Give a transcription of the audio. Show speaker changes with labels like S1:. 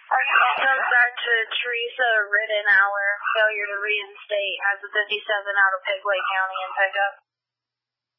S1: Comes back to Teresa Rittenauer, failure to reinstate as a 57 out of Pigway County in pickup.